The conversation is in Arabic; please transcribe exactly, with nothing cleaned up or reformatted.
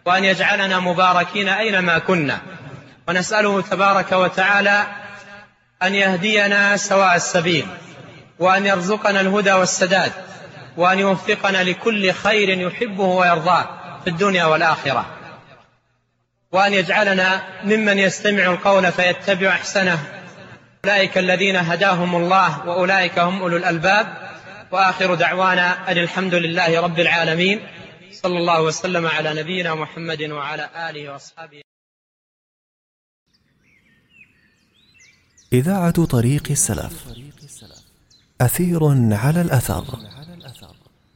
وأن يجعلنا مباركين أينما كنا، ونسأله تبارك وتعالى أن يهدينا سواء السبيل، وأن يرزقنا الهدى والسداد، وأن يوفقنا لكل خير يحبه ويرضاه في الدنيا والآخرة، وأن يجعلنا ممن يستمع القول فيتبع أحسنه، أولئك الذين هداهم الله وأولئك هم أولو الألباب. وآخر دعوانا أن الحمد لله رب العالمين، صلى الله وسلم على نبينا محمد وعلى آله وأصحابه. إذاعة طريق السلف، أثير على الأثر.